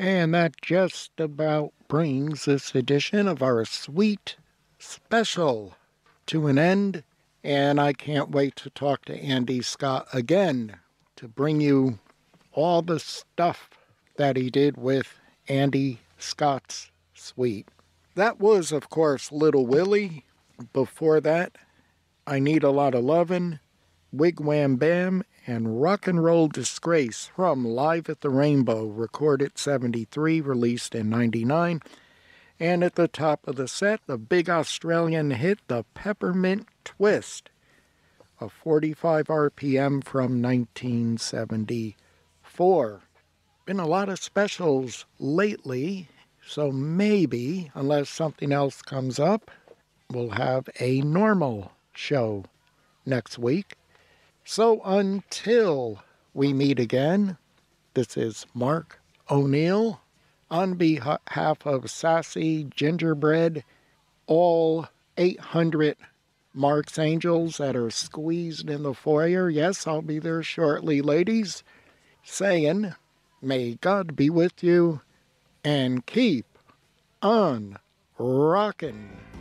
And that just about brings this edition of our sweet special to an end. And I can't wait to talk to Andy Scott again to bring you all the stuff that he did with Andy Scott's Suite. That was, of course, Little Willie. Before that, I Need a Lot of Lovin', Wigwam Bam, and Rock and Roll Disgrace from Live at the Rainbow, recorded 73, released in 99. And at the top of the set, the big Australian hit, The Peppermint Twist, a 45 RPM from 1974. Been a lot of specials lately, so maybe, unless something else comes up, we'll have a normal show next week. So until we meet again, this is Mark O'Neill on behalf of Sassy Gingerbread, all 800 Mark's Angels that are squeezed in the foyer. Yes, I'll be there shortly, ladies. Saying, may God be with you and keep on rockin'.